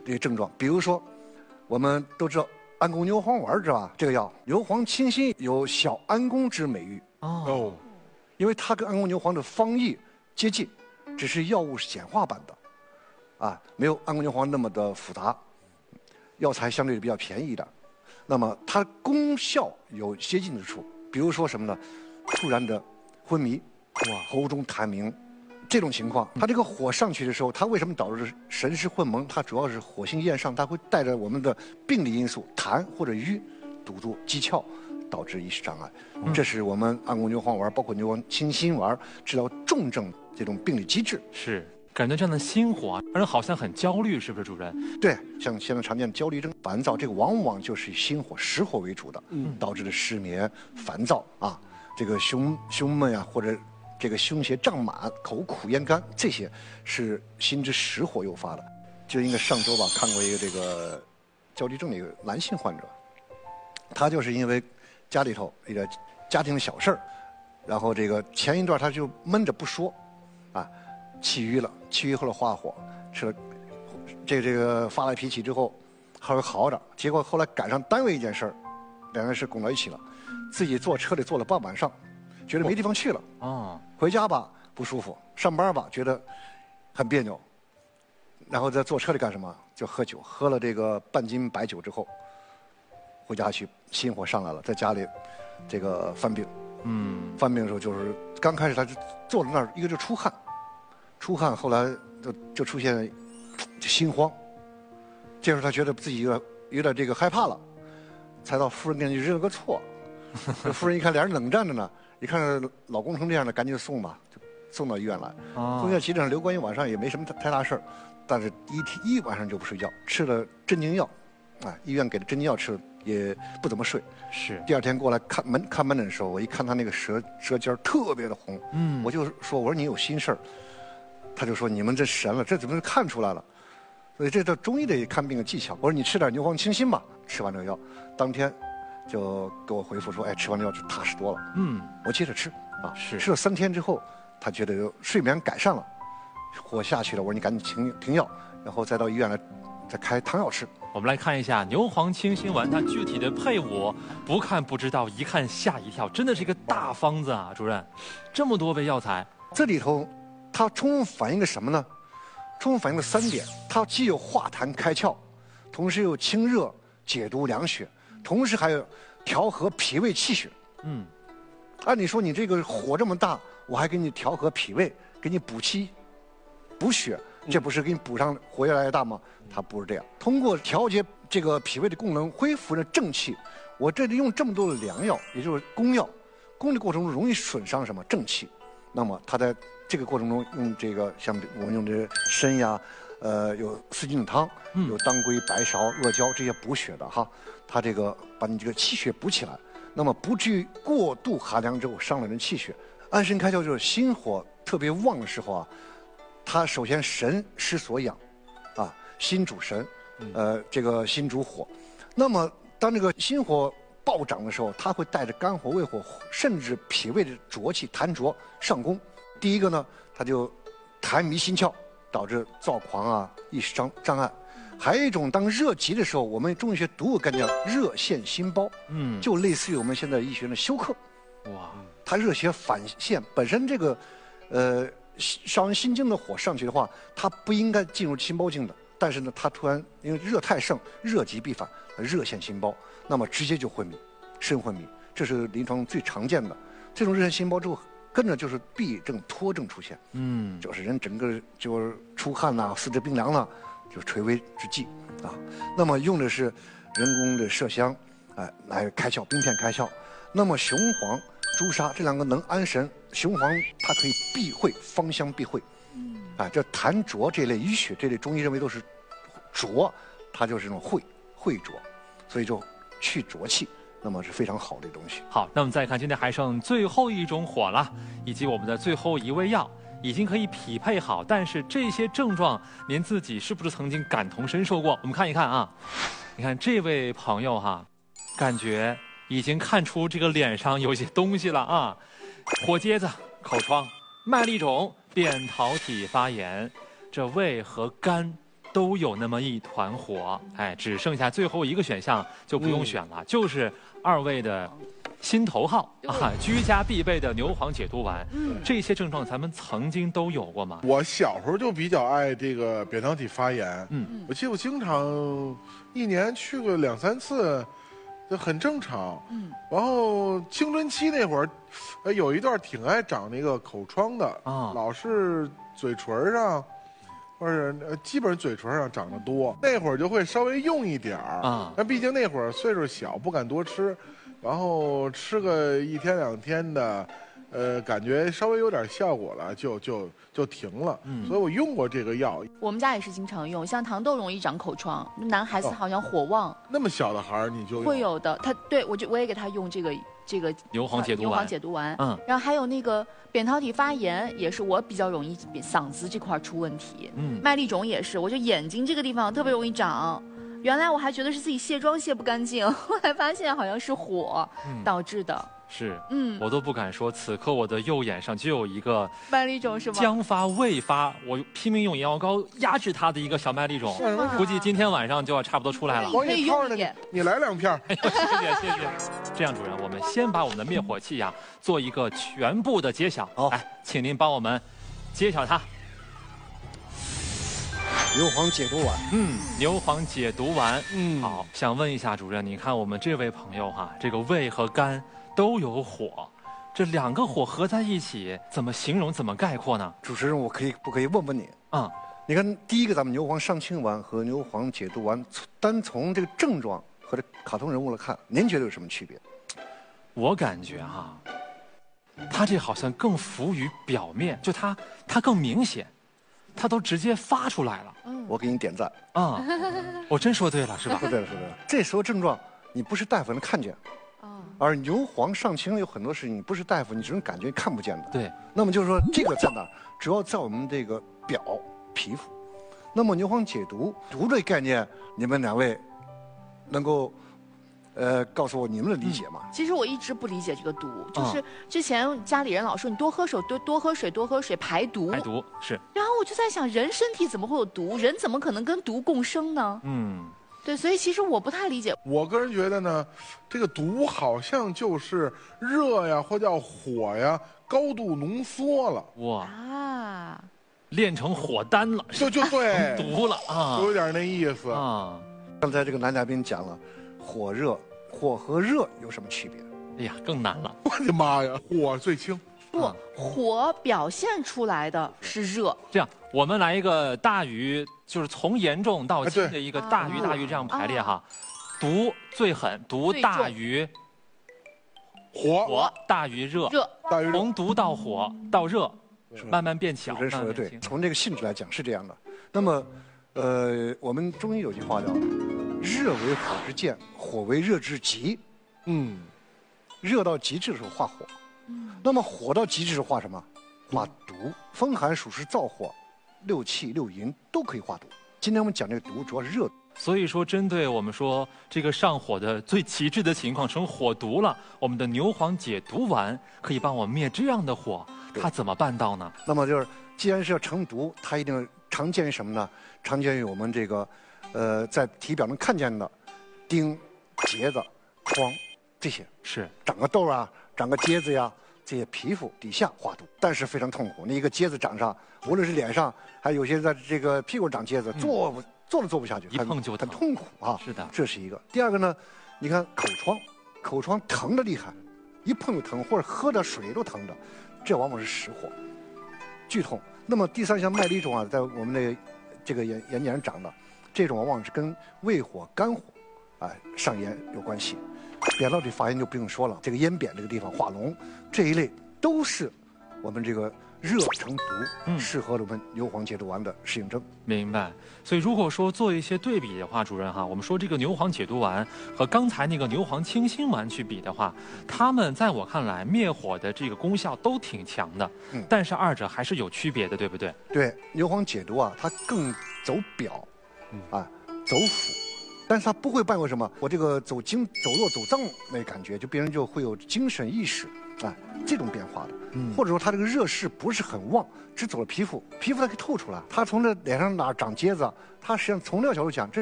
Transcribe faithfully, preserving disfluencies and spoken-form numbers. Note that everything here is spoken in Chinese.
这些症状。比如说，我们都知道安宫牛黄丸，知道吧？这个药牛黄清心有小安宫之美誉哦， 因为它跟安宫牛黄的方义接近，只是药物是简化版的，啊，没有安宫牛黄那么的复杂，药材相对比较便宜一点。那么它功效有接近之处，比如说什么呢？突然的昏迷，哇，喉中痰鸣，这种情况，它这个火上去的时候，它为什么导致神识混蒙？它主要是火性焰上，它会带着我们的病理因素，痰或者瘀堵住肌窍，导致意识障碍。嗯、这是我们安宫牛黄丸，包括牛黄清心丸治疗重症这种病理机制。 是。感觉这样的心火让人好像很焦虑，是不是主任？ 对，像现在常见的焦虑症、烦躁，这个往往就是以心火、实火为主的，嗯，导致的失眠、烦躁啊，这个胸胸闷啊，或者这个胸胁胀满、口苦咽干，这些是心之实火诱发的。就应该上周吧，看过一个这个焦虑症的一个男性患者，他就是因为家里头一个家庭的小事儿，然后这个前一段他就闷着不说，啊。气郁了，气郁后来化火，吃了这个这个发了脾气之后，还会好点。结果后来赶上单位一件事儿，两件事拱到一起了，自己坐车里坐了半晚上，觉得没地方去了。哦，回家吧不舒服，上班吧觉得很别扭，然后在坐车里干什么？就喝酒，喝了这个半斤白酒之后，回家去心火上来了，在家里这个犯病。嗯，犯病的时候就是刚开始他就坐在那儿，一个就出汗。出汗，后来就就出现就心慌，这时候他觉得自己有点有点这个害怕了，才到夫人跟前去认了个错。这夫人一看俩人冷战着呢，一看老公成这样了，赶紧送吧，就送到医院来。送到急诊上留观一晚上也没什么太大事儿，但是一天一晚上就不睡觉，吃了镇静药，啊，医院给的镇静药吃了也不怎么睡。是。第二天过来看门看门诊的时候，我一看他那个舌舌尖特别的红，嗯，我就说我说你有心事儿。他就说：“你们这神了，这怎么看出来了？所以这叫中医的看病的技巧。”我说：“你吃点牛黄清心吧。”吃完这个药，当天就给我回复说：“哎，吃完这药就踏实多了。”嗯，我接着吃啊，是吃了三天之后，他觉得睡眠改善了，火下去了。我说：“你赶紧停停药，然后再到医院来，再开汤药吃。” 我们来看一下牛黄清心丸它具体的配伍，不看不知道，一看吓一跳，真的是一个大方子啊！主任，这么多味药材， 这里头。它充分反映了什么呢？充分反映了三点：它既有化痰开窍，同时又清热解毒凉血，同时还有调和脾胃气血。嗯，按理说你这个火这么大，我还给你调和脾胃，给你补气、补血，这不是给你补上火越来越大吗？它不是这样。通过调节这个脾胃的功能，恢复了正气，我这里用这么多的良药，也就是功药，功的过程中容易损伤什么正气。那么它在这个过程中用这个像我们用这参呀，呃，有四君子汤，有当归、白芍、阿胶这些补血的哈，它这个把你这个气血补起来，那么不至于过度寒凉之后伤了人气血。安神开窍就是心火特别旺的时候啊，它首先神失所养，啊，心主神，呃，这个心主火，那么当这个心火暴涨的时候，它会带着肝火、胃火，甚至脾胃的浊气、痰浊上攻。第一个呢，它就痰迷心窍，导致躁狂啊、意识障障碍。还有一种，当热极的时候，我们中医学独有概念叫热现心包，嗯，就类似于我们现在医学的休克。哇，它热血反现，本身这个，呃，伤人心经的火上去的话，它不应该进入心包经的。但是呢，它突然因为热太盛，热极必反，热现心包，那么直接就昏迷，肾昏迷，这是临床最常见的。这种热现心包之后，跟着就是痹症、脱症出现，嗯，就是人整个就是出汗呐、啊，四肢冰凉了，就是垂危之际啊。那么用的是人工的麝香，哎、呃，来开窍，冰片开窍。那么雄黄、朱砂这两个能安神，雄黄它可以避秽，芳香避秽。嗯，啊，这痰浊这类淤血这类中医认为都是浊，它就是这种秽秽浊，所以就去浊气，那么是非常好的东西。 好，那我们再看今天还剩最后一种火了，以及我们的最后一味药已经可以匹配好，但是这些症状您自己是不是曾经感同身受过？我们看一看啊，你看这位朋友哈，感觉已经看出这个脸上有些东西了啊，火疖子、口疮、麦粒肿、扁桃体发炎，这胃和肝都有那么一团火。哎，只剩下最后一个选项就不用选了，嗯、就是二位的心头好啊，居家必备的牛黄解毒丸。嗯，这些症状咱们曾经都有过吗？ 我小时候就比较爱这个扁桃体发炎。嗯，我记得我经常一年去个两三次。这很正常，嗯，然后青春期那会儿，呃，有一段挺爱长那个口疮的啊，老是嘴唇上，或者呃，基本嘴唇上长得多，那会儿就会稍微用一点儿啊。但毕竟那会儿岁数小，不敢多吃，然后吃个一天两天的，呃，感觉稍微有点效果了，就就就停了。嗯，所以我用过这个药。 我们家也是经常用，像糖豆容易长口疮，男孩子好像火旺。哦、 那么小的孩儿你就会有的，他对我就我也给他用这个这个牛黄解毒丸。 牛黄解毒丸，嗯，然后还有那个扁桃体发炎，也是我比较容易嗓子这块出问题。嗯，麦粒肿也是，我就眼睛这个地方特别容易长。原来我还觉得是自己卸妆卸不干净，后来发现好像是火导致的。嗯是，嗯，我都不敢说，此刻我的右眼上就有一个麦粒肿，是吗？ 将发未发，我拼命用眼药膏压制它的一个小麦粒肿，估计今天晚上就要差不多出来了。 可以用一点， 你来两片。 谢谢谢谢。这样，主任，我们先把我们的灭火器呀做一个全部的揭晓。好，来，请您帮我们揭晓它。 牛黄解毒丸， 嗯，牛黄解毒丸，嗯，好，想问一下主任，你看我们这位朋友哈，这个胃和肝都有火，这两个火合在一起，怎么形容？怎么概括呢？ 主持人，我可以不可以问问你啊？你看，第一个咱们牛黄上清丸和牛黄解毒丸，单从这个症状和这卡通人物来看，您觉得有什么区别？ 我感觉哈，它这好像更浮于表面，就它它更明显。他都直接发出来了， 嗯，我给你点赞啊！我真说对了，是吧？ 说对了，说对了。这时候症状你不是大夫能看见，啊，而牛黄上清有很多事情你不是大夫，你只能感觉看不见的。 对。 那么就是说这个在哪儿？主要在我们这个表皮肤。那么牛黄解毒毒的概念，你们两位能够呃告诉我你们的理解吗？ 嗯、其实我一直不理解这个毒，就是之前家里人老说你多喝水，多多喝水，多喝水排毒。 排毒是。 然后我就在想，人身体怎么会有毒？人怎么可能跟毒共生呢？嗯，对，所以其实我不太理解。 我个人觉得呢，这个毒好像就是热呀，或叫火呀，高度浓缩了。 哇啊，炼成火丹了， 就就对， 毒了啊， 有点那意思啊。 刚才这个男嘉宾讲了。火热，火和热有什么区别？ 哎呀，更难了！ 我的妈呀，火最轻。 不，火表现出来的是热。 这样，我们来一个大于，就是从严重到轻的一个大于大于这样排列哈。毒最狠，毒大于火， 火大于热， 热大于从毒到火到热，慢慢变小。 主持人说的对，从这个性质来讲是这样的。那么，呃，我们中医有句话叫。热为火之见，火为热之极。嗯，热到极致的时候化火，嗯，那么火到极致是化什么？化毒。风寒暑湿燥火，六气六淫都可以化毒。今天我们讲这个毒，主要是热。 所以说，针对我们说这个上火的最极致的情况成火毒了，我们的牛黄解毒丸可以帮我灭这样的火，它怎么办到呢？ 那么就是，既然是要成毒，它一定常见于什么呢？常见于我们这个。呃，在体表能看见的钉、结子、疮这些是长个痘啊，长个疖子呀，这些皮肤底下化毒，但是非常痛苦。那一个疖子长上，无论是脸上，还有些在这个屁股长疖子，坐、嗯、坐都坐不下去， 一碰就很痛苦啊。 是的， 这是一个。第二个呢，你看口疮，口疮疼的厉害，一碰就疼，或者喝点水都疼的，这往往是实火，剧痛。那么第三项麦粒肿啊，在我们的这个眼眼睑上长的。这种往往是跟胃火、肝火，哎、呃、上炎有关系。扁桃体发炎就不用说了，这个咽扁这个地方化脓，这一类都是我们这个热成毒，嗯，适合我们牛黄解毒丸的适应症。 明白。所以如果说做一些对比的话，主任哈，我们说这个牛黄解毒丸和刚才那个牛黄清心丸去比的话，它们在我看来灭火的这个功效都挺强的，嗯，但是二者还是有区别的，对不对？ 对，牛黄解毒啊，它更走表。啊，走腑，但是他不会伴有什么，我这个走经、走络、走脏那感觉，就别人就会有精神意识， 哎，这种变化的，嗯，或者说他这个热势不是很旺，只走了皮肤，皮肤它可以透出来。他从这脸上哪长疖子，他实际上从这个角度讲，这